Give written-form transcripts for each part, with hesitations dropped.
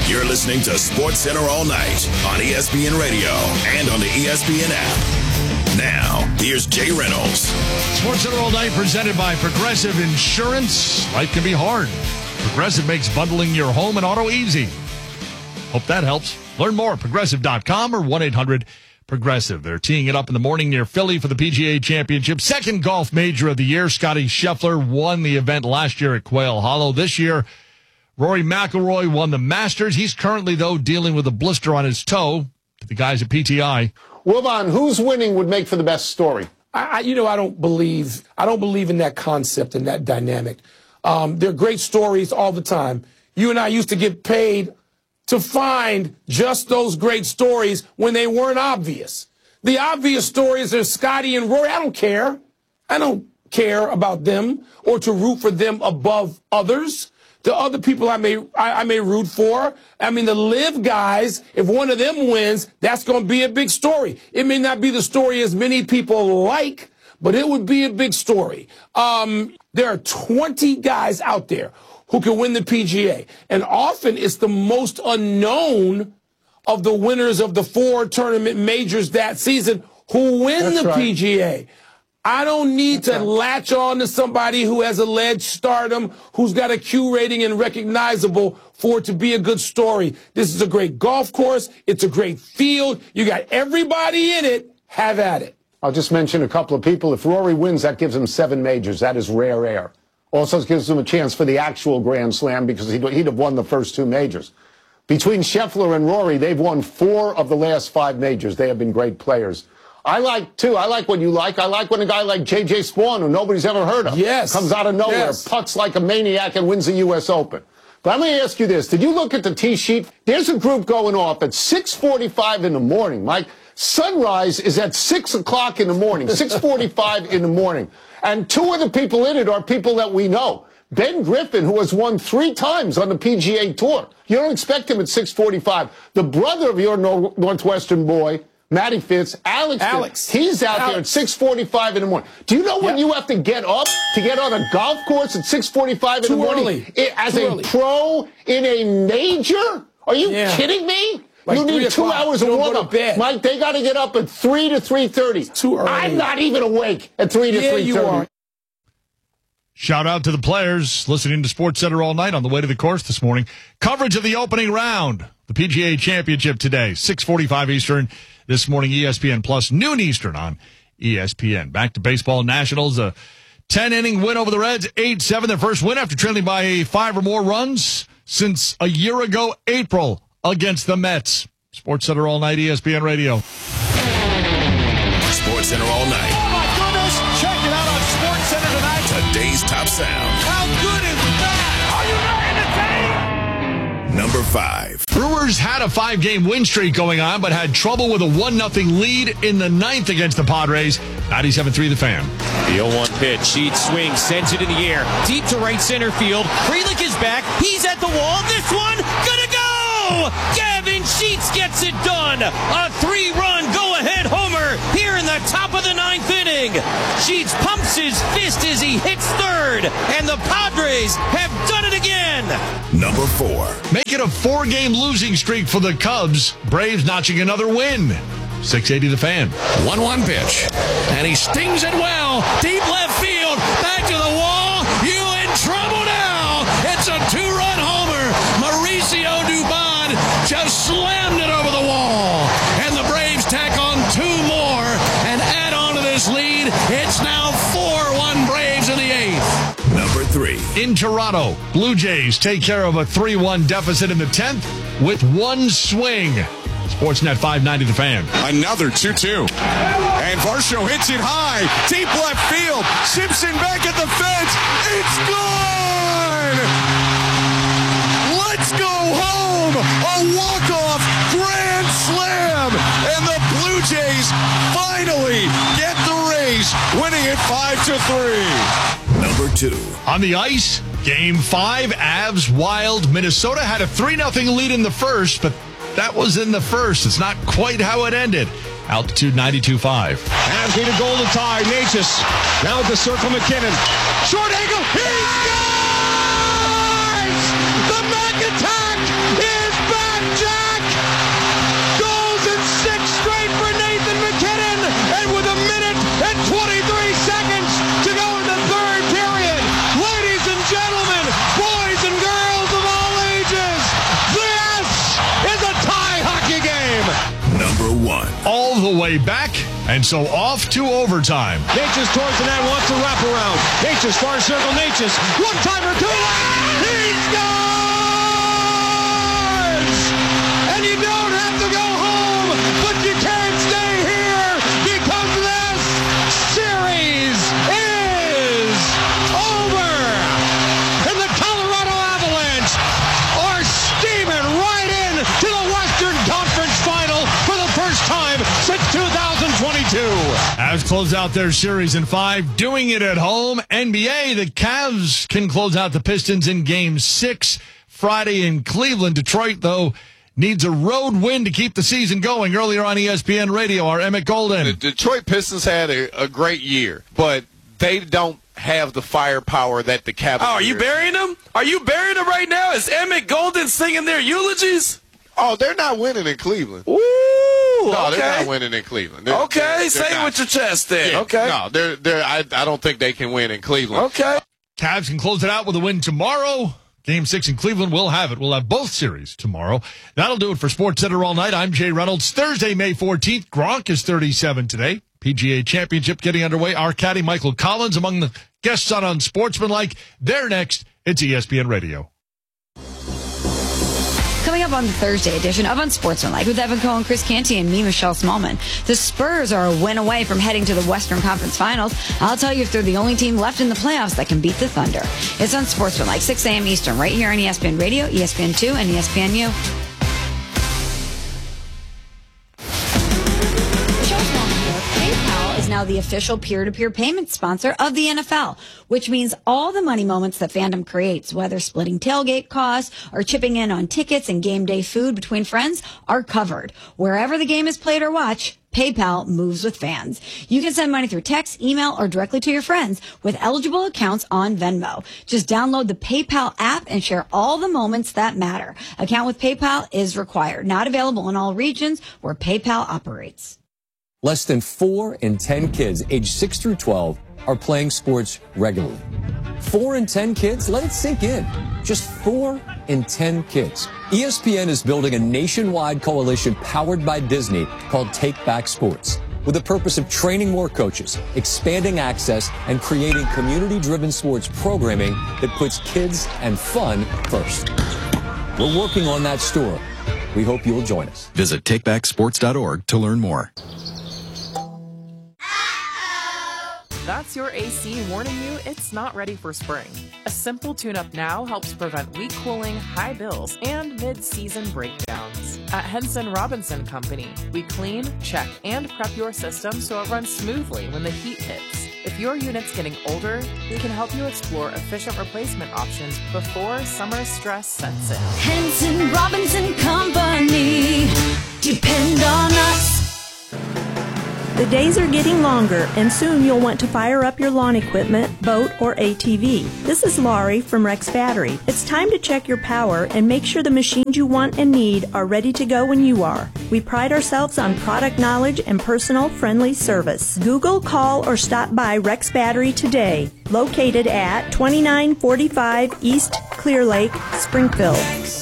You're listening to SportsCenter All Night on ESPN Radio and on the ESPN app. Now, here's Jay Reynolds. SportsCenter All Night presented by Progressive Insurance. Life can be hard. Progressive makes bundling your home and auto easy. Hope that helps. Learn more at Progressive.com or 1-800-PROGRESSIVE. They're teeing it up in the morning near Philly for the PGA Championship. Second golf major of the year. Scottie Scheffler won the event last year at Quail Hollow. This year, Rory McIlroy won the Masters. He's currently, though, dealing with a blister on his toe. To the guys at PTI. Wilbon, who's winning would make for the best story? I don't believe in that concept and that dynamic. They're great stories all the time. You and I used to get paid to find just those great stories when they weren't obvious. The obvious stories are Scottie and Rory. I don't care. I don't care about them or to root for them above others. The other people I may root for. I mean, the live guys, if one of them wins, that's going to be a big story. It may not be the story as many people like, but it would be a big story. There are 20 guys out there who can win the PGA. And often it's the most unknown of the winners of the 4 tournament majors that season who win the PGA. I don't need to latch on to somebody who has alleged stardom, who's got a Q rating and recognizable for it to be a good story. This is a great golf course. It's a great field. You got everybody in it. Have at it. I'll just mention a couple of people. If Rory wins, that gives him 7 majors. That is rare air. Also gives him a chance for the actual Grand Slam because he'd have won the first 2 majors. Between Scheffler and Rory, they've won 4 of the last 5 majors. They have been great players. I like what you like. I like when a guy like J.J. Spawn, who nobody's ever heard of, comes out of nowhere, puts like a maniac, and wins the U.S. Open. But let me ask you this. Did you look at the tee sheet? There's a group going off at 6:45 in the morning, Mike. Sunrise is at 6 o'clock in the morning, 6:45 in the morning. And 2 of the people in it are people that we know. Ben Griffin, who has won 3 times on the PGA Tour. You don't expect him at 6:45. The brother of your Northwestern boy, Matty Fitz, Alex. He's out there at 6:45 in the morning. Do you know when you have to get up to get on a golf course at 6:45 in the morning? As a pro in a major? Are you kidding me? Like you need 2 hours of warm-up. Mike, they got to get up at 3 to 3:30. Too early. I'm not even awake at 3 to 3:30. You are. Shout out to the players listening to SportsCenter all night on the way to the course this morning. Coverage of the opening round, the PGA Championship today, 6:45 Eastern this morning, ESPN Plus, noon Eastern on ESPN. Back to baseball. Nationals, a 10-inning win over the Reds, 8-7, their first win after trailing by 5 or more runs since a year ago, April, against the Mets. SportsCenter all night, ESPN Radio. SportsCenter all night. Oh, my goodness. Check it out on SportsCenter tonight. Today's top sound. How good is that? Are you entertained? Number 5. Brewers had a 5-game win streak going on, but had trouble with a 1-0 lead in the 9th against the Padres. 97.3 The Fan. The 0-1 pitch. Sheets swings, sends it in the air. Deep to right center field. Frelick is back. He's at the wall. This one, gonna go! Gavin Sheets gets it done. A 3-run go-ahead homer here in the top of the 9th inning. Sheets pumps his fist as he hits third, and the Padres have done it again. Number 4. Make it a 4-game losing streak for the Cubs. Braves notching another win. 680 The Fan. 1-1 pitch. And he stings it well. Deep left field. Back to the wall. You in trouble now. It's a 2-run homer. Mauricio Dubon just slammed it over the wall. And the Braves tack on 2 more and add on to this lead. It's now 4-1 Braves in the 8th. Number 3. In Toronto, Blue Jays take care of a 3-1 deficit in the 10th with 1 swing. Sportsnet 590 The Fan. Another 2-2. And Varsho hits it high. Deep left field. Simpson back at the fence. It's gone! Let's go home! A walk-off grand slam! And the Blue Jays finally get the race, winning it 5-3. Number 2. On the ice, Game 5, Avs Wild. Minnesota had a 3-0 lead in the first, but that was in the first. It's not quite how it ended. Altitude 92.5. Avs need a goal to tie. Natchez now at the circle. McKinnon. Short angle. He scores! The back attack is back! the way back, and so off to overtime. Natchez towards the net, wants to wrap around. Natchez, far circle, Natchez. One-timer, Kulak! He scores! And you don't have to go home, but you can't stay here because this series is over. And the Colorado Avalanche are steaming right in to the Western Conference Final for the first time since 2022. Avs close out their series in 5, doing it at home. NBA, the Cavs can close out the Pistons in Game 6 Friday in Cleveland. Detroit, though, needs a road win to keep the season going. Earlier on ESPN Radio, our Emmett Golden. The Detroit Pistons had a great year, but they don't have the firepower that the Cavs. Oh, are you burying them? Are you burying them right now? Is Emmett Golden singing their eulogies? Oh, they're not winning in Cleveland. Ooh, no, okay. They're not winning in Cleveland. Say it with your chest then. Yeah, okay. No, I don't think they can win in Cleveland. Okay. Cavs can close it out with a win tomorrow. Game 6 in Cleveland, we'll have it. We'll have both series tomorrow. That'll do it for SportsCenter All Night. I'm Jay Reynolds. Thursday, May 14th, Gronk is 37 today. PGA Championship getting underway. Our caddy, Michael Collins, among the guests on Unsportsmanlike. They're next. It's ESPN Radio. Coming up on the Thursday edition of Unsportsmanlike with Evan Cohen, Chris Canty, and me, Michelle Smallman. The Spurs are a win away from heading to the Western Conference Finals. I'll tell you if they're the only team left in the playoffs that can beat the Thunder. It's Unsportsmanlike, 6 a.m. Eastern, right here on ESPN Radio, ESPN2, and ESPNU. PayPal is now the official peer-to-peer payment sponsor of the NFL, which means all the money moments that fandom creates, whether splitting tailgate costs or chipping in on tickets and game day food between friends, are covered. Wherever the game is played or watched, PayPal moves with fans. You can send money through text, email, or directly to your friends with eligible accounts on Venmo. Just download the PayPal app and share all the moments that matter. Account with PayPal is required. Not available in all regions where PayPal operates. Less than 4 in 10 kids aged 6 through 12 are playing sports regularly. 4 in 10 kids? Let it sink in. Just 4 in 10 kids. ESPN is building a nationwide coalition powered by Disney called Take Back Sports, with the purpose of training more coaches, expanding access, and creating community-driven sports programming that puts kids and fun first. We're working on that story. We hope you'll join us. Visit takebacksports.org to learn more. That's your AC warning you it's not ready for spring. A simple tune-up now helps prevent weak cooling, high bills, and mid-season breakdowns. At Henson Robinson Company, we clean, check, and prep your system so it runs smoothly when the heat hits. If your unit's getting older, we can help you explore efficient replacement options before summer stress sets in. Henson Robinson Company. Depend on us. The days are getting longer, and soon you'll want to fire up your lawn equipment, boat, or ATV. This is Laurie from Rex Battery. It's time to check your power and make sure the machines you want and need are ready to go when you are. We pride ourselves on product knowledge and personal, friendly service. Google, call, or stop by Rex Battery today. Located at 2945 East Clear Lake, Springfield.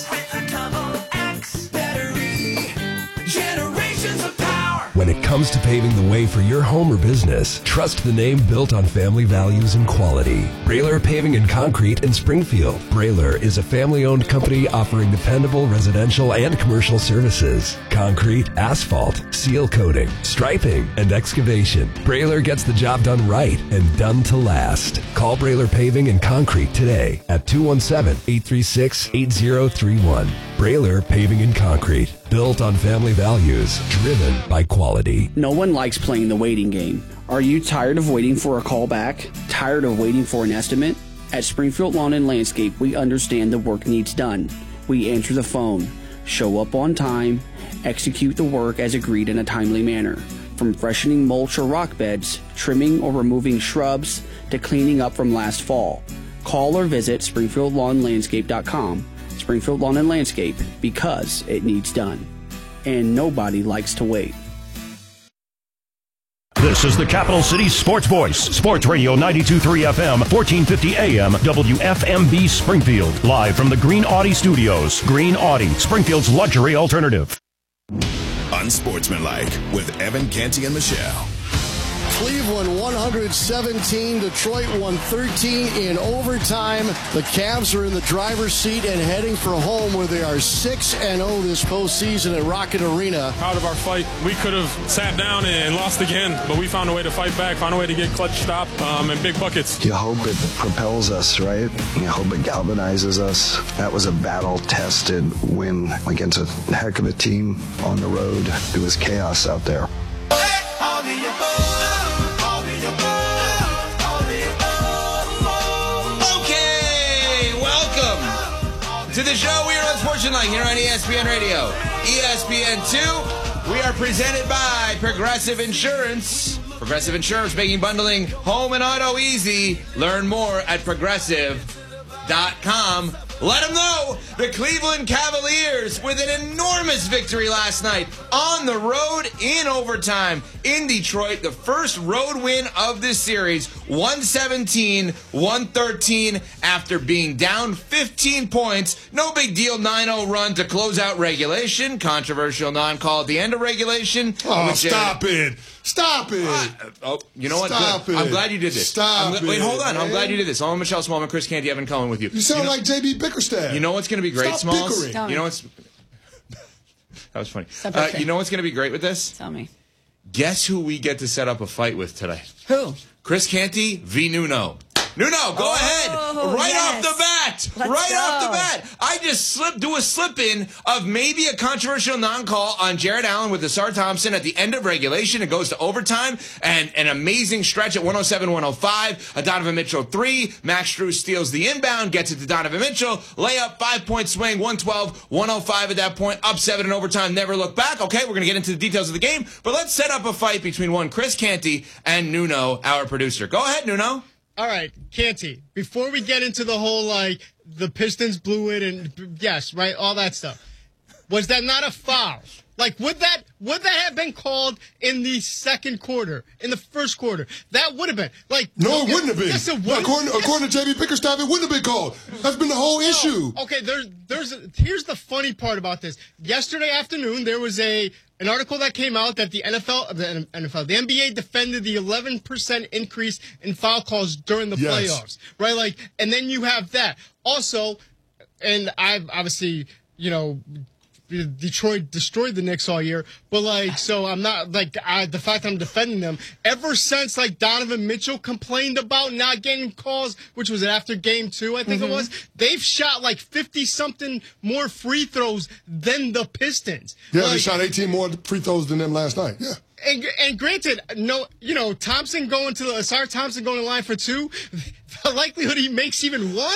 When it comes to paving the way for your home or business, trust the name built on family values and quality. Brailer Paving and Concrete in Springfield. Brailer is a family-owned company offering dependable residential and commercial services. Concrete, asphalt, seal coating, striping, and excavation. Brailer gets the job done right and done to last. Call Brailer Paving and Concrete today at 217-836-8031. Brailer Paving and Concrete. Built on family values, driven by quality. No one likes playing the waiting game. Are you tired of waiting for a call back? Tired of waiting for an estimate? At Springfield Lawn and Landscape, we understand the work needs done. We answer the phone, show up on time, execute the work as agreed in a timely manner. From freshening mulch or rock beds, trimming or removing shrubs, to cleaning up from last fall. Call or visit SpringfieldLawnLandscape.com. Springfield Lawn and Landscape, because it needs done. And nobody likes to wait. This is the Capital City Sports Voice, Sports Radio 92.3 FM, 1450 AM, WFMB Springfield. Live from the Green Audi Studios. Green Audi, Springfield's luxury alternative. Unsportsmanlike with Evan Canty and Michelle. Cleveland 117, Detroit 113 in overtime. The Cavs are in the driver's seat and heading for home where they are 6-0 this postseason at Rocket Arena. Proud of our fight. We could have sat down and lost again, but we found a way to fight back, found a way to get clutch stop and big buckets. You hope it propels us, right? You hope it galvanizes us. That was a battle-tested win against a heck of a team on the road. It was chaos out there. To the show, we are Unsportsmanlike here on ESPN Radio. ESPN2, we are presented by Progressive Insurance. Progressive Insurance, making bundling home and auto easy. Learn more at progressive.com. Let them know the Cleveland Cavaliers with an enormous victory last night on the road in overtime in Detroit. The first road win of this series, 117-113 after being down 15 points. No big deal, 9-0 run to close out regulation. Controversial non-call at the end of regulation. Oh, stop it. Stop it. You know what? Stop it. I'm glad you did this. Wait, hold on. Man. I'm glad you did this. I'm Michelle Smallman, Chris Canty, Evan Cohen with you. You sound like J.B. Bickerstaff. You know what's going to be great, Stop Smalls? bickering. You know what's... That was funny. You know what's going to be great with this? Tell me. Guess who we get to set up a fight with today? Who? Chris Canty v. Nuno. Nuno, go ahead. Off the bat. Off the bat. I just do a slip-in of maybe a controversial non-call on Jared Allen with Asar Thompson at the end of regulation. It goes to overtime and an amazing stretch at 107-105. A Donovan Mitchell 3. Max Strus steals the inbound, gets it to Donovan Mitchell. Layup, 5-point swing, 112-105 at that point. Up 7 in overtime, never look back. Okay, we're going to get into the details of the game, but let's set up a fight between one Chris Canty and Nuno, our producer. Go ahead, Nuno. All right, Canty, before we get into the whole, the Pistons blew it and, yes, right, all that stuff, was that not a foul? Would that have been called in the second quarter, in the first quarter? That would have been. No, it wouldn't have been. Yes, it would. According to J.B. Bickerstaff, it wouldn't have been called. That's been the whole issue. Okay, here's the funny part about this. Yesterday afternoon, there was an article that came out that the NBA defended the 11% increase in foul calls during the playoffs, right? And then you have that. Also, and I've obviously, Detroit destroyed the Knicks all year, but so I'm not the fact I'm defending them ever since Donovan Mitchell complained about not getting calls, which was after game 2, I think it was. They've shot 50 something more free throws than the Pistons. Yeah, they shot 18 more free throws than them last night. Yeah. And granted, Asar Thompson going to the line for 2, the likelihood he makes even 1,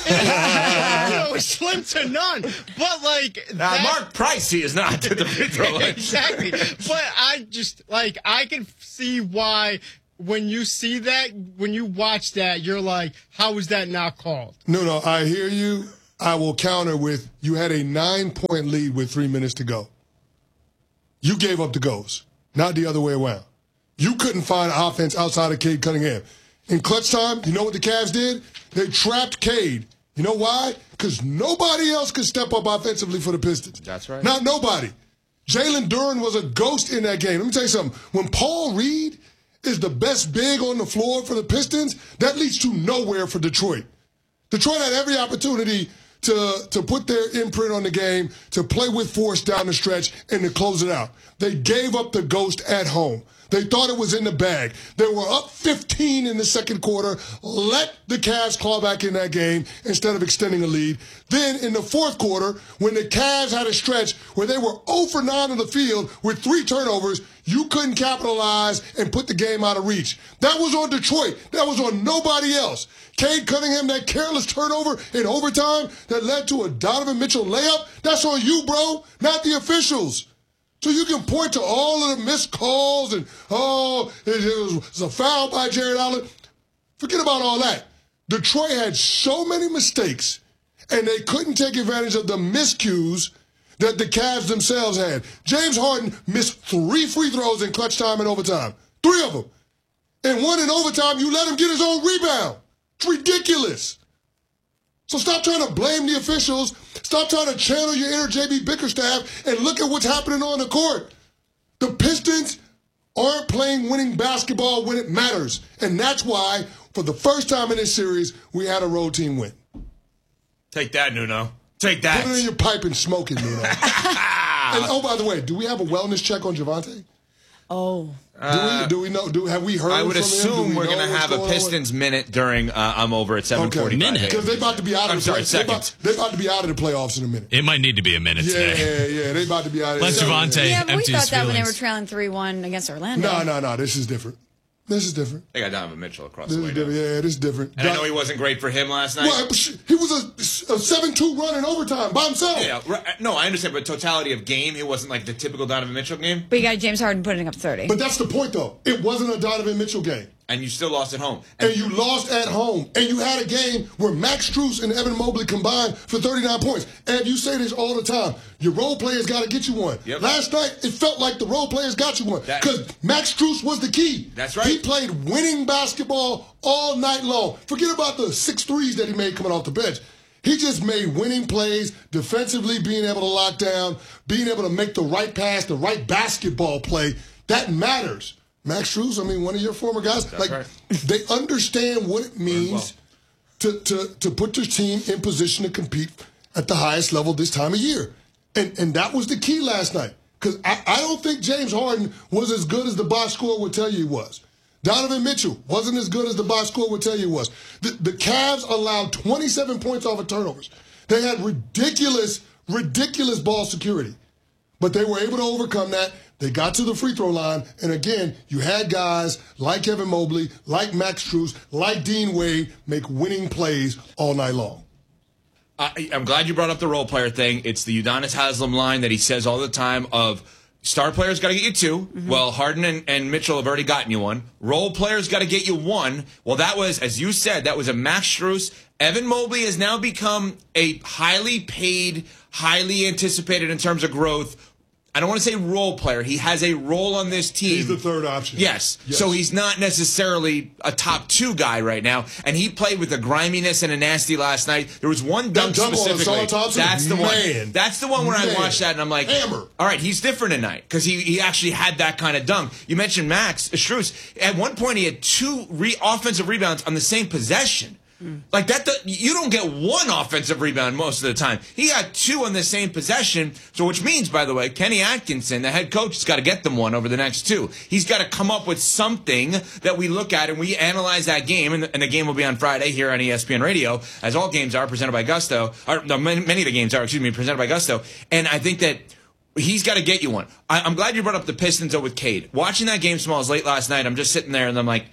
is slim to none. But Mark Price, he is not at the free throw line. Exactly. But I just I can see why when you see that, when you watch that, you're like, how is that not called? No, I hear you. I will counter with you had a 9-point lead with 3 minutes to go. You gave up the goals. Not the other way around. You couldn't find offense outside of Cade Cunningham. In clutch time, you know what the Cavs did? They trapped Cade. You know why? Because nobody else could step up offensively for the Pistons. That's right. Not nobody. Jalen Duren was a ghost in that game. Let me tell you something. When Paul Reed is the best big on the floor for the Pistons, that leads to nowhere for Detroit. Detroit had every opportunity to put their imprint on the game, to play with force down the stretch, and to close it out. They gave up the ghost at home. They thought it was in the bag. They were up 15 in the second quarter. Let the Cavs claw back in that game instead of extending a lead. Then in the fourth quarter, when the Cavs had a stretch where they were 0 for 9 on the field with 3 turnovers, you couldn't capitalize and put the game out of reach. That was on Detroit. That was on nobody else. Cade Cunningham, that careless turnover in overtime that led to a Donovan Mitchell layup, that's on you, bro, not the officials. So you can point to all of the missed calls and, it was a foul by Jared Allen. Forget about all that. Detroit had so many mistakes, and they couldn't take advantage of the miscues that the Cavs themselves had. James Harden missed 3 free throws in clutch time and overtime. 3 of them. And 1 in overtime, you let him get his own rebound. It's ridiculous. So stop trying to blame the officials. Stop trying to channel your inner J.B. Bickerstaff and look at what's happening on the court. The Pistons aren't playing winning basketball when it matters. And that's why, for the first time in this series, we had a road team win. Take that, Nuno. Take that. Put it in your pipe and smoke it, Nuno. And, oh, by the way, do we have a wellness check on Javante? Oh. Do we know? Have we heard? I would from assume him? we're going to have a Pistons minute during I'm over at 7:45. Minute, because they're about to be out of seconds. They're about to be out of the playoffs in a minute. It might need to be a minute today. Yeah, they're about to be out of. Let Javante Yeah, but we empty thought his that when they were feelings. trailing 3-1 against Orlando. No. This is different. This is different. They got Donovan Mitchell across This the way. is different. Yeah, this is different. And I know he wasn't great for him last night. Well, he was a 7-2 run in overtime by himself. Yeah, no, I understand, but totality of game, it wasn't like the typical Donovan Mitchell game. But you got James Harden putting up 30. But that's the point, though. It wasn't a Donovan Mitchell game. And you still lost at home. And you lost at home. And you had a game where Max Strus and Evan Mobley combined for 39 points. And you say this all the time. Your role players got to get you one. Yep. Last night, it felt like the role players got you one. Because Max Strus was the key. That's right. He played winning basketball all night long. Forget about the 6 threes that he made coming off the bench. He just made winning plays, defensively being able to lock down, being able to make the right pass, the right basketball play. That matters. Max Strus, one of your former guys, They understand what it means to put your team in position to compete at the highest level this time of year. And that was the key last night. Because I don't think James Harden was as good as the box score would tell you he was. Donovan Mitchell wasn't as good as the box score would tell you he was. The Cavs allowed 27 points off of turnovers. They had ridiculous ball security. But they were able to overcome that. They got to the free throw line, and again, you had guys like Evan Mobley, like Max Strus, like Dean Wade make winning plays all night long. I'm glad you brought up the role player thing. It's the Udonis Haslem line that he says all the time of star players got to get you 2. Mm-hmm. Well, Harden and Mitchell have already gotten you 1. Role players got to get you 1. Well, that was, as you said, that was a Max Strus. Evan Mobley has now become a highly paid, highly anticipated in terms of growth. I don't want to say role player. He has a role on this team. He's the third option. Yes. So he's not necessarily a top 2 guy right now. And he played with a griminess and a nasty last night. There was one dunk specifically. That's the one. That's the one where I watched that and I'm like, hammer. All right, he's different tonight because he actually had that kind of dunk. You mentioned Max Strus. At one point, he had 2 offensive rebounds on the same possession. Like that, you don't get 1 offensive rebound most of the time. He got 2 on the same possession. So, which means, by the way, Kenny Atkinson, the head coach, has got to get them 1 over the next 2. He's got to come up with something that we look at and we analyze that game. And the game will be on Friday here on ESPN Radio, as all games are presented by Gusto. Many of the games are, presented by Gusto. And I think that he's got to get you 1. I'm glad you brought up the Pistons though with Cade. Watching that game Smalls late last night, I'm just sitting there and I'm like,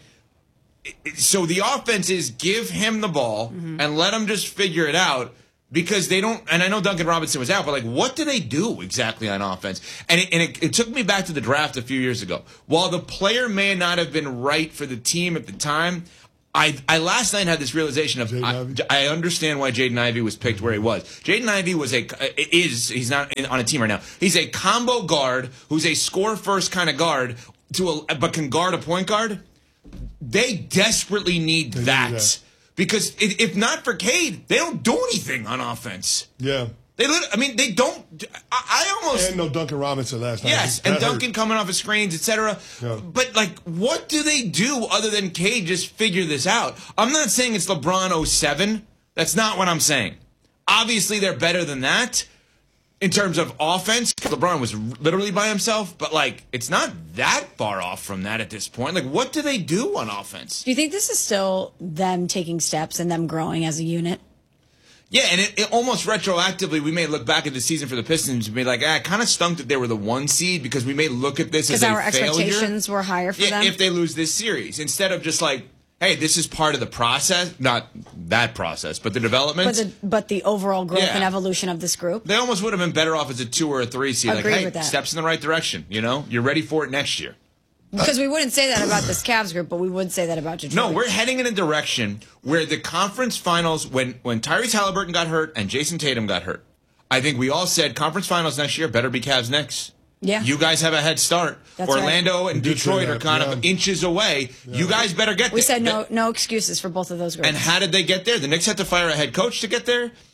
so the offense is give him the ball and let him just figure it out because they don't. And I know Duncan Robinson was out, but like, what do they do exactly on offense? And it took me back to the draft a few years ago. While the player may not have been right for the team at the time, I last night had this realization of I understand why Jaden Ivey was picked where he was. Jaden Ivey he's not on a team right now. He's a combo guard who's a score first kind of guard but can guard a point guard. They desperately need that. Because if not for Cade, they don't do anything on offense. Yeah. They don't. I almost. And no Duncan Robinson last night. Yes, and Duncan coming off his screens, etc. Yeah. But, what do they do other than Cade just figure this out? I'm not saying it's LeBron 07. That's not what I'm saying. Obviously, they're better than that. In terms of offense, LeBron was literally by himself, but it's not that far off from that at this point. What do they do on offense? Do you think this is still them taking steps and them growing as a unit? Yeah, and it almost retroactively, we may look back at the season for the Pistons and be like, it kind of stunk that they were the 1 seed because we may look at this as a failure. Because our expectations were higher for them? If they lose this series. Instead of just hey, this is part of the process. Not that process, but the development. But the overall growth and evolution of this group. They almost would have been better off as a 2 or a 3 seed. Agree with that. Steps in the right direction. You're ready for it next year. Because we wouldn't say that about this Cavs group, but we would say that about Detroit. No, we're heading in a direction where the conference finals, when Tyrese Halliburton got hurt and Jason Tatum got hurt, I think we all said conference finals next year better be Cavs Knicks. Yeah. You guys have a head start. That's Orlando right. and Detroit are kind of inches away. Yeah. You guys better get there. We said no excuses for both of those groups. And how did they get there? The Knicks had to fire a head coach to get there.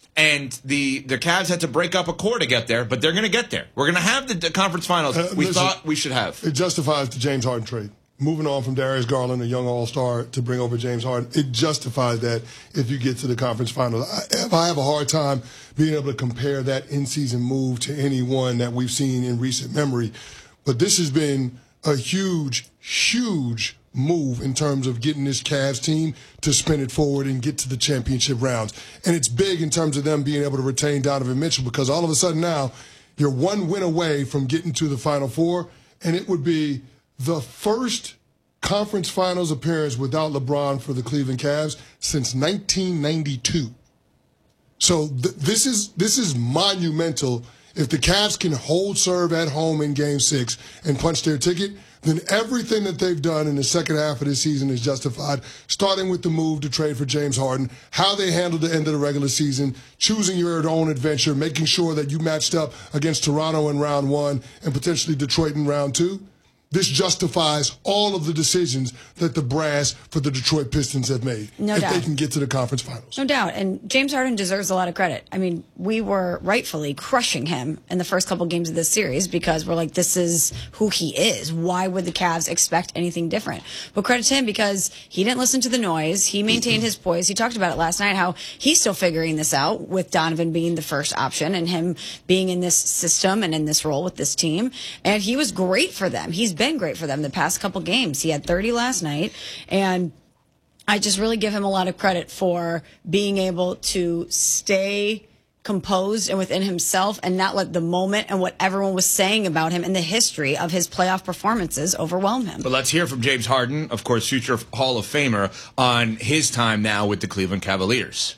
And the Cavs had to break up a core to get there, but they're going to get there. We're going to have the conference finals thought we should have. It justifies the James Harden trade. Moving on from Darius Garland, a young all-star, to bring over James Harden, it justifies that if you get to the conference finals. I have a hard time being able to compare that in-season move to any one that we've seen in recent memory. But this has been a huge, huge move in terms of getting this Cavs team to spin it forward and get to the championship rounds. And it's big in terms of them being able to retain Donovan Mitchell, because all of a sudden now you're one win away from getting to the Final Four, and it would be the first conference finals appearance without LeBron for the Cleveland Cavs since 1992. So this is monumental. If the Cavs can hold serve at home in Game 6 and punch their ticket, then everything that they've done in the second half of this season is justified, starting with the move to trade for James Harden, how they handled the end of the regular season, choosing your own adventure, making sure that you matched up against Toronto in round 1 and potentially Detroit in round 2. This justifies all of the decisions that the brass for the Detroit Pistons have made. No doubt. If they can get to the conference finals. No doubt. And James Harden deserves a lot of credit. I mean, we were rightfully crushing him in the first couple games of this series because we're like, this is who he is. Why would the Cavs expect anything different? But credit to him because he didn't listen to the noise. He maintained his poise. He talked about it last night, how he's still figuring this out with Donovan being the first option and him being in this system and in this role with this team. And he was great for them. He's been great for them the past couple games. He had 30 last night, and I just really give him a lot of credit for being able to stay composed and within himself and not let the moment and what everyone was saying about him and the history of his playoff performances overwhelm him. But let's hear from James Harden, of course, future Hall of Famer, on his time now with the Cleveland Cavaliers.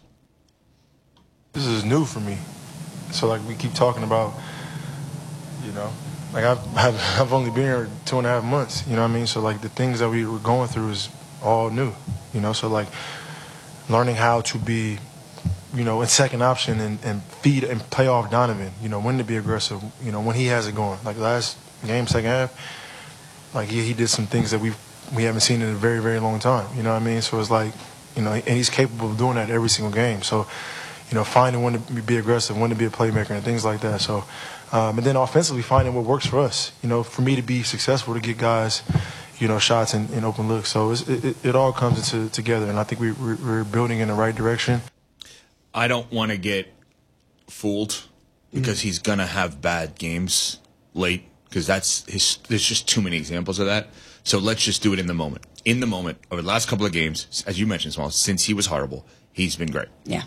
This is new for me. So, like, we keep talking about, you know, like I've only been here 2.5 months, you know what I mean? So, like, the things that we were going through is all new, you know? So, like, learning how to be, you know, in second option and feed and play off Donovan, you know, when to be aggressive, you know, when he has it going. Like, last game, second half, like, he did some things that we haven't seen in a very, very long time, you know what I mean? So it's like, you know, and he's capable of doing that every single game. So, you know, finding when to be aggressive, when to be a playmaker and things like that. So, and then offensively finding what works for us, you know, for me to be successful, to get guys, you know, shots and open looks. So it all comes together, and I think we're building in the right direction. I don't want to get fooled because he's going to have bad games late because there's just too many examples of that. So let's just do it in the moment. In the moment, over the last couple of games, as you mentioned, Small, since he was horrible, he's been great. Yeah.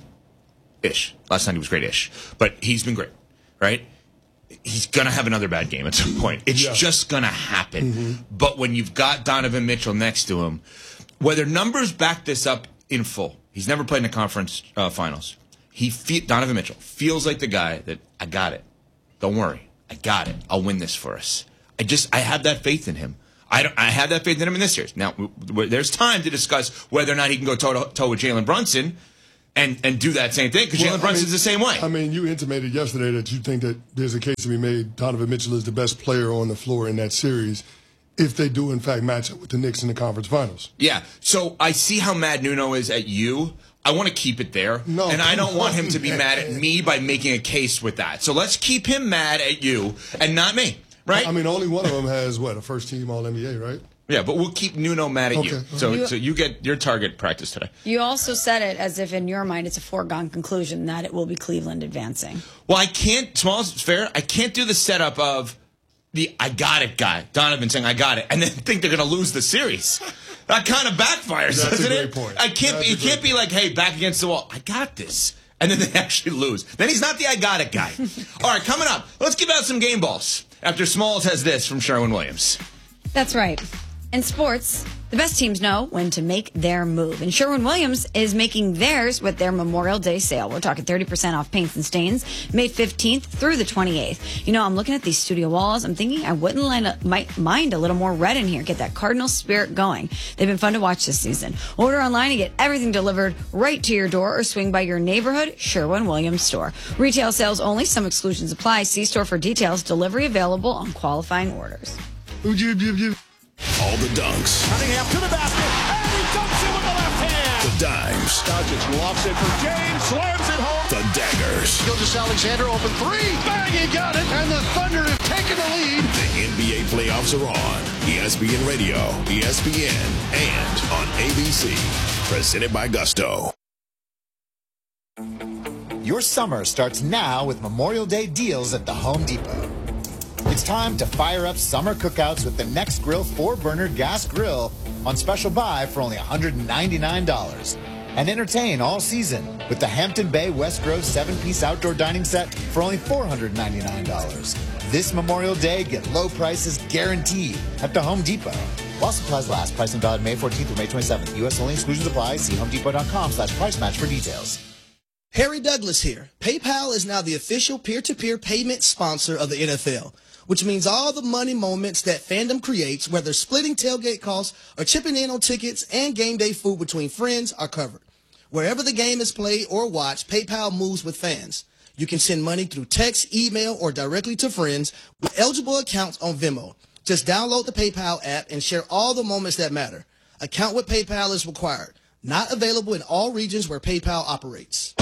Ish. Last time he was great-ish. But he's been great, right? He's going to have another bad game at some point. It's just going to happen. Mm-hmm. But when you've got Donovan Mitchell next to him, whether numbers back this up in full, he's never played in the conference finals. Donovan Mitchell feels like the guy that, I got it. Don't worry. I got it. I'll win this for us. I have that faith in him. I have that faith in him in this series. Now, there's time to discuss whether or not he can go toe-to-toe with Jalen Brunson and do that same thing, because Jalen Brunson's the same way. I mean, you intimated yesterday that you think that there's a case to be made Donovan Mitchell is the best player on the floor in that series if they do, in fact, match up with the Knicks in the conference finals. Yeah, so I see how mad Nuno is at you. I want to keep it there, and I don't want him to be mad at me by making a case with that. So let's keep him mad at you and not me, right? I mean, only one of them has, a first-team All-NBA, right? Yeah, but we'll keep Nuno mad at you. So you get your target practice today. You also said it as if in your mind it's a foregone conclusion that it will be Cleveland advancing. Well, I can't, Small is fair, I can't do the setup of the I got it guy, Donovan saying I got it, and then think they're going to lose the series. That kind of backfires, doesn't it? Point. You can't be like, hey, back against the wall, I got this. And then they actually lose. Then he's not the I got it guy. All right, coming up, let's give out some game balls after Smalls has this from Sherwin-Williams. That's right. In sports, the best teams know when to make their move. And Sherwin-Williams is making theirs with their Memorial Day sale. We're talking 30% off paints and stains, May 15th through the 28th. You know, I'm looking at these studio walls. I'm thinking I might mind a little more red in here. Get that Cardinal spirit going. They've been fun to watch this season. Order online and get everything delivered right to your door or swing by your neighborhood Sherwin-Williams store. Retail sales only. Some exclusions apply. See store for details. Delivery available on qualifying orders. All the dunks. Cunningham to the basket, and he dunks it with the left hand. The dimes. Doncic lofts it for James, slams it home. The daggers. Gilgeous-Alexander open three. Bang, he got it. And the Thunder have taken the lead. The NBA playoffs are on. ESPN Radio, ESPN, and on ABC. Presented by Gusto. Your summer starts now with Memorial Day deals at the Home Depot. It's time to fire up summer cookouts with the Next Grill 4-burner gas grill on special buy for only $199. And entertain all season with the Hampton Bay West Grove 7-piece outdoor dining set for only $499. This Memorial Day, get low prices guaranteed at the Home Depot. While supplies last, pricing valid May 14th through May 27th. U.S. only, exclusions apply. See homedepot.com/price match for details. Harry Douglas here. PayPal is now the official peer-to-peer payment sponsor of the NFL, which means all the money moments that fandom creates, whether splitting tailgate costs or chipping in on tickets and game day food between friends, are covered. Wherever the game is played or watched, PayPal moves with fans. You can send money through text, email, or directly to friends with eligible accounts on Venmo. Just download the PayPal app and share all the moments that matter. Account with PayPal is required. Not available in all regions where PayPal operates.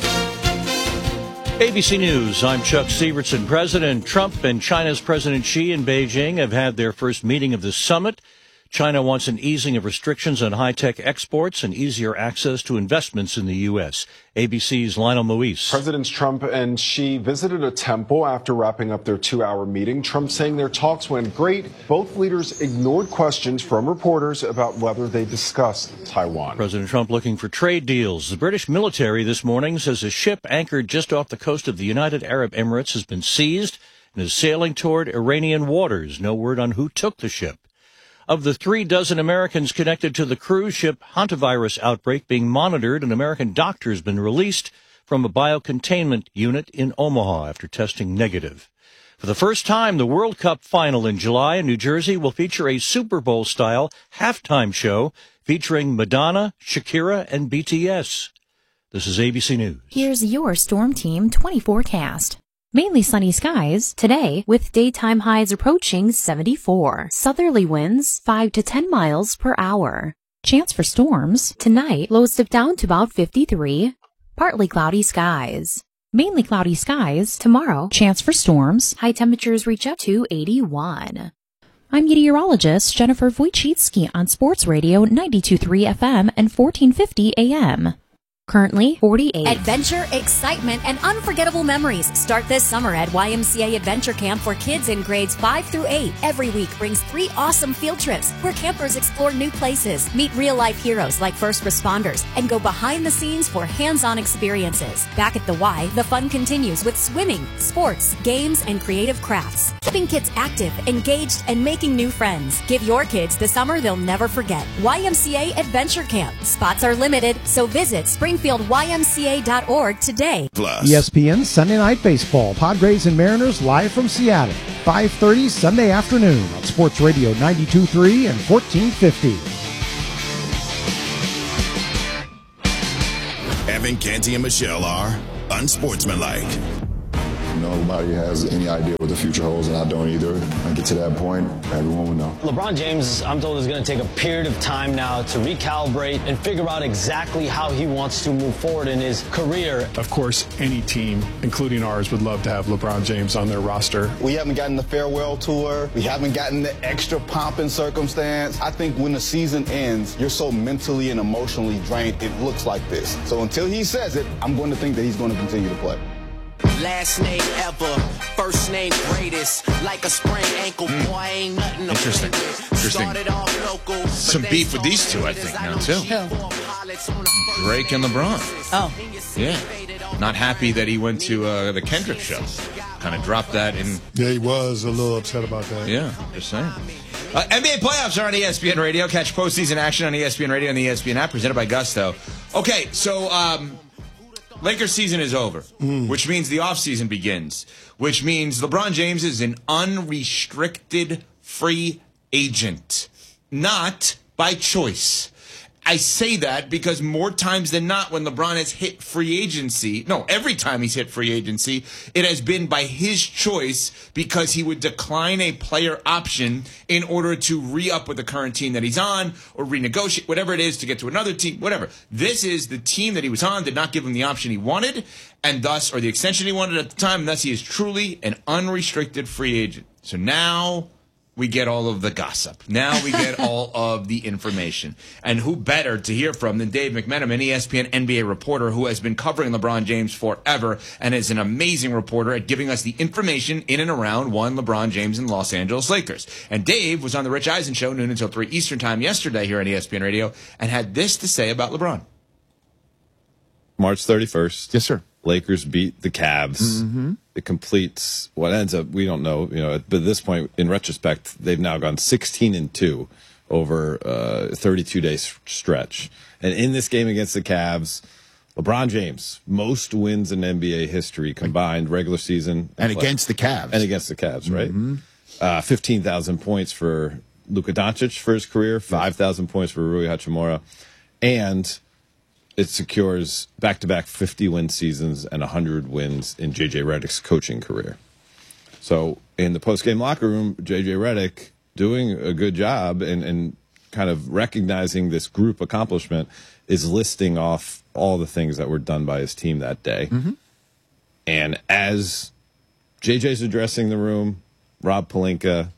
ABC News, I'm Chuck Sievertson. President Trump and China's President Xi in Beijing have had their first meeting of the summit. China wants an easing of restrictions on high-tech exports and easier access to investments in the U.S. ABC's Lionel Moise. Presidents Trump and Xi visited a temple after wrapping up their 2-hour meeting. Trump saying their talks went great. Both leaders ignored questions from reporters about whether they discussed Taiwan. President Trump looking for trade deals. The British military this morning says a ship anchored just off the coast of the United Arab Emirates has been seized and is sailing toward Iranian waters. No word on who took the ship. Of the 36 Americans connected to the cruise ship hantavirus outbreak being monitored, an American doctor has been released from a biocontainment unit in Omaha after testing negative. For the first time, the World Cup final in July in New Jersey will feature a Super Bowl-style halftime show featuring Madonna, Shakira, and BTS. This is ABC News. Here's your Storm Team 24 forecast. Mainly sunny skies today with daytime highs approaching 74. Southerly winds 5 to 10 miles per hour. Chance for storms tonight, lows dip down to about 53. Partly cloudy skies. Mainly cloudy skies tomorrow. Chance for storms. High temperatures reach up to 81. I'm meteorologist Jennifer Wojcicki on Sports Radio 92.3 FM and 1450 AM. Currently 48. Adventure, excitement, and unforgettable memories start this summer at YMCA Adventure Camp for kids in grades 5 through 8. Every week brings 3 awesome field trips where campers explore new places, meet real-life heroes like first responders, and go behind the scenes for hands-on experiences. Back at the Y, the fun continues with swimming, sports, games, and creative crafts. Keeping kids active, engaged, and making new friends. Give your kids the summer they'll never forget. YMCA Adventure Camp. Spots are limited, so visit SpringfieldYMCA.org today. Plus. ESPN Sunday Night Baseball. Padres and Mariners live from Seattle. 5:30 Sunday afternoon on Sports Radio 92.3 and 1450. Evan Canty and Michelle are unsportsmanlike. Nobody has any idea what the future holds, and I don't either. I get to that point, everyone will know. LeBron James, I'm told, is going to take a period of time now to recalibrate and figure out exactly how he wants to move forward in his career. Of course, any team, including ours, would love to have LeBron James on their roster. We haven't gotten the farewell tour. We haven't gotten the extra pomp and circumstance. I think when the season ends, you're so mentally and emotionally drained, it looks like this. So until he says it, I'm going to think that he's going to continue to play. Last name ever, first name greatest, like a sprained ankle, boy, ain't nothing to Interesting. Started off local, Some beef with these two, I think, now, too. Drake and LeBron. Oh. Yeah. Not happy that he went to the Kendrick show. Kind of dropped that in. Yeah, he was a little upset about that. Yeah, just saying. NBA playoffs are on ESPN Radio. Catch postseason action on ESPN Radio and the ESPN app, presented by Gusto. Okay, so Lakers season is over, which means the offseason begins, which means LeBron James is an unrestricted free agent, not by choice. I say that because more times than not, when LeBron has hit free agency, every time he's hit free agency, it has been by his choice because he would decline a player option in order to re-up with the current team that he's on or renegotiate, whatever it is, to get to another team, whatever. This is the team that he was on, did not give him the option he wanted, and thus, or the extension he wanted at the time, and thus he is truly an unrestricted free agent. So now we get all of the gossip. Now we get all of the information. And who better to hear from than Dave McMenamin, an ESPN NBA reporter who has been covering LeBron James forever and is an amazing reporter at giving us the information in and around one LeBron James and Los Angeles Lakers. And Dave was on the Rich Eisen Show, noon until 3 Eastern Time yesterday here on ESPN Radio, and had this to say about LeBron. March 31st. Yes, sir. Lakers beat the Cavs. Mm-hmm. It completes what ends up, we don't know, but at this point, in retrospect, they've now gone 16-2 over a 32-day stretch. And in this game against the Cavs, LeBron James, most wins in NBA history combined, regular season. And against the Cavs. And against the Cavs, right? Mm-hmm. 15,000 points for Luka Doncic for his career, 5,000 points for Rui Hachimura. And it secures back-to-back 50-win seasons and 100 wins in J.J. Redick's coaching career. So in the post-game locker room, J.J. Redick doing a good job and kind of recognizing this group accomplishment is listing off all the things that were done by his team that day. Mm-hmm. And as J.J.'s addressing the room, Rob Pelinka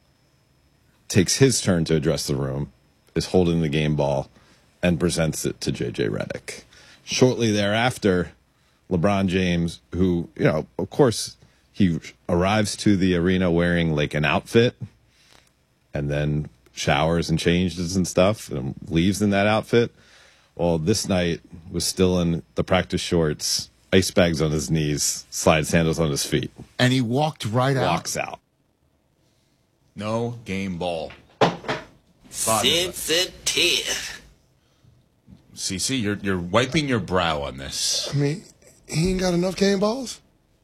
takes his turn to address the room, is holding the game ball, and presents it to J.J. Redick. Shortly thereafter, LeBron James, who, of course, he arrives to the arena wearing like an outfit and then showers and changes and stuff and leaves in that outfit. Well, this night was still in the practice shorts, ice bags on his knees, slide sandals on his feet. And he walked right out. Walks out. No game ball. Sensitive. CC, you're wiping your brow on this. I mean, he ain't got enough game balls.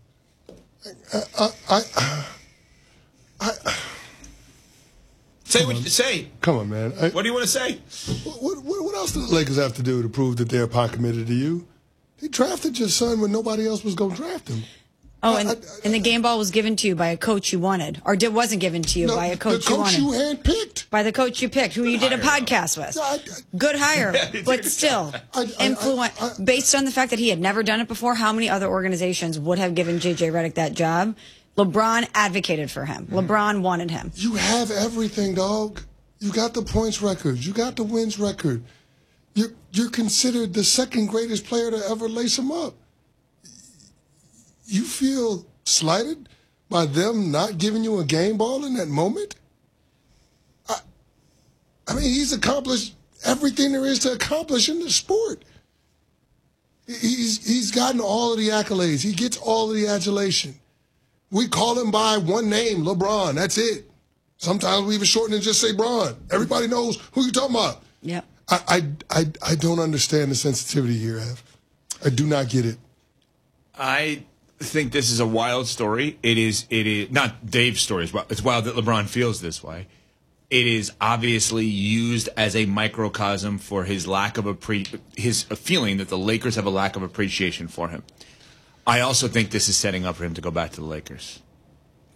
Say what you say. Come on, man. What do you want to say? What else do the Lakers have to do to prove that they're pot committed to you? They drafted your son when nobody else was going to draft him. Oh, and the game ball was given to you by a coach you wanted, or wasn't given to you by a coach you wanted. The coach you handpicked. By the coach you picked, who you did a podcast with. Good hire, but still, based on the fact that he had never done it before, how many other organizations would have given J.J. Redick that job? LeBron advocated for him. LeBron wanted him. You have everything, dog. You got the points record. You got the wins record. You're considered the second greatest player to ever lace him up. You feel slighted by them not giving you a game ball in that moment? I mean, he's accomplished everything there is to accomplish in the sport. He's gotten all of the accolades. He gets all of the adulation. We call him by one name, LeBron. That's it. Sometimes we even shorten and just say Bron. Everybody knows who you're talking about. Yeah. I don't understand the sensitivity here, Ev. I do not get it. I think this is a wild story. It is not Dave's story. It's wild that LeBron feels this way. It is obviously used as a microcosm for his lack of his feeling that the Lakers have a lack of appreciation for him. I also think this is setting up for him to go back to the Lakers.